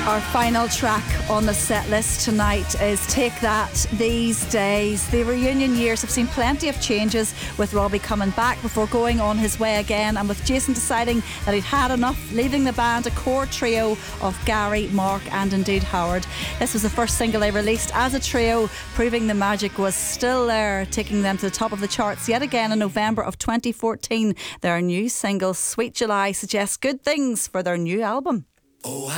Our final track on the set list tonight is Take That, These Days. The reunion years have seen plenty of changes, with Robbie coming back before going on his way again, and with Jason deciding that he'd had enough, leaving the band a core trio of Gary, Mark and indeed Howard. This was the first single they released as a trio, proving the magic was still there, taking them to the top of the charts yet again in November of 2014. Their new single, Sweet July, suggests good things for their new album.